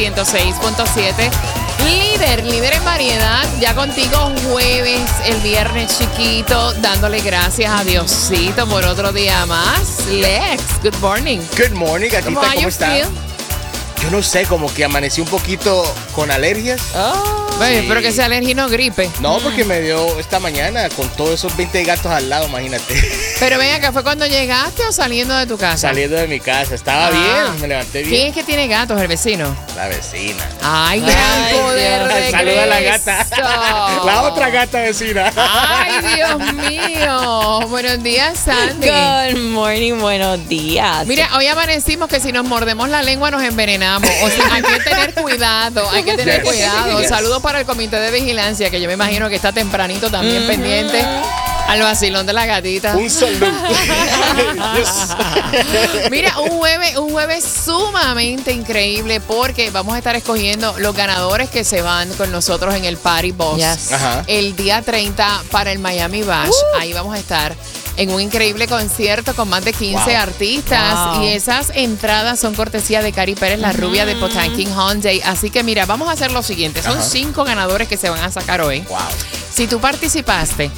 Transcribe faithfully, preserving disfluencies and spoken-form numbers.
ciento seis punto siete. Líder, líder en variedad. Ya contigo jueves, el viernes chiquito, dándole gracias a Diosito por otro día más. Lex, good morning. Good morning, Gatita, ¿cómo, ¿Cómo está? feel? Yo no sé, como que amanecí un poquito con alergias. Oh, sí. Espero que sea alergia y no gripe. No, porque me dio esta mañana con todos esos veinte gatos al lado, imagínate. Pero ven acá, ¿fue cuando llegaste o saliendo de tu casa? Saliendo de mi casa, estaba Ah. bien, me levanté bien. ¿Quién es que tiene gatos? ¿El vecino? La vecina. Ay, gran Ay, poder Dios. de Saluda a la gata. Cristo. La otra gata vecina. Ay, Dios mío. Buenos días, Sandy. Good morning, buenos días. Mira, hoy amanecimos que si nos mordemos la lengua nos envenenamos. O sea, hay que tener cuidado, hay que tener Yes. cuidado. Yes. Saludos para el comité de vigilancia, que yo me imagino que está tempranito también pendiente al vacilón de la gatita. Un saludo. Yes. Mira, un jueves, un jueves sumamente increíble porque vamos a estar escogiendo los ganadores que se van con nosotros en el Party Boss. Yes. Ajá. El día treinta para el Miami Bash. Uh. Ahí vamos a estar en un increíble concierto con más de quince Wow. artistas. Wow. Y esas entradas son cortesía de Cari Pérez, la rubia de Potanking Hyundai. Así que mira, vamos a hacer lo siguiente. Son Ajá. cinco ganadores que se van a sacar hoy. Wow. Si tú participaste